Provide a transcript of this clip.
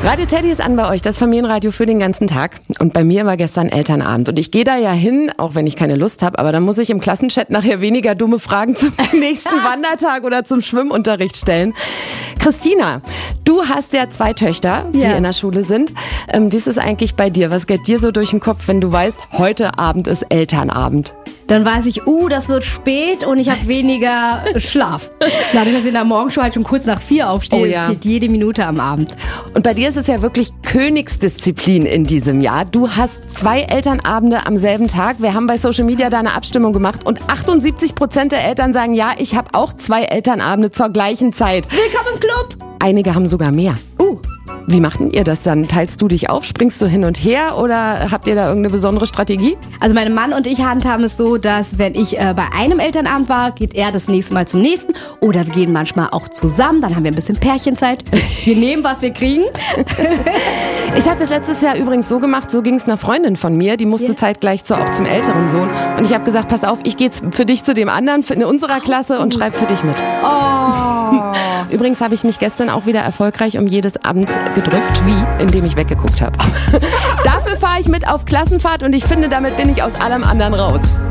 Radio Teddy ist an bei euch, das Familienradio für den ganzen Tag. Und bei mir war gestern Elternabend. Und ich gehe da ja hin, auch wenn ich keine Lust habe, aber dann muss ich im Klassenchat nachher weniger dumme Fragen zum nächsten Wandertag oder zum Schwimmunterricht stellen. Christina, du hast ja 2 Töchter, die in der Schule sind. Wie ist es eigentlich bei dir? Was geht dir so durch den Kopf, wenn du weißt, heute Abend ist Elternabend? Dann weiß ich, das wird spät und ich habe weniger Schlaf. Dadurch, dass ich in der Morgenshow halt schon kurz nach 4 aufstehe, zählt jede Minute am Abend. Und bei dir ist es ja wirklich Königsdisziplin in diesem Jahr. Du hast 2 Elternabende am selben Tag. Wir haben bei Social Media da eine Abstimmung gemacht und 78% der Eltern sagen, ja, ich habe auch 2 Elternabende zur gleichen Zeit. Willkommen im Club! Einige haben sogar mehr. Wie macht denn ihr das dann? Teilst du dich auf? Springst du hin und her? Oder habt ihr da irgendeine besondere Strategie? Also mein Mann und ich handhaben es so, dass wenn ich bei einem Elternabend war, geht er das nächste Mal zum nächsten. Oder wir gehen manchmal auch zusammen, dann haben wir ein bisschen Pärchenzeit. Wir nehmen, was wir kriegen. Ich habe das letztes Jahr übrigens so gemacht, so ging es einer Freundin von mir, die musste zeitgleich auch zum älteren Sohn. Und ich habe gesagt, pass auf, ich gehe für dich zu dem anderen in unserer Klasse und schreibe für dich mit. Übrigens habe ich mich gestern auch wieder erfolgreich um jedes Amt gedrückt. Wie? Indem ich weggeguckt habe. Dafür fahre ich mit auf Klassenfahrt und ich finde, damit bin ich aus allem anderen raus.